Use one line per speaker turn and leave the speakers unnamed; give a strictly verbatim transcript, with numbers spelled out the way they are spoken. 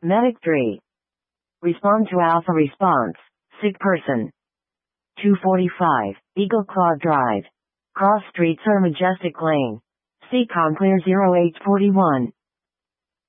Medic three. Respond to Alpha response. Sick person. two forty-five, Eagle Claw Drive. Cross Street Sir Majestic Lane. C COM clear zero eight forty-one.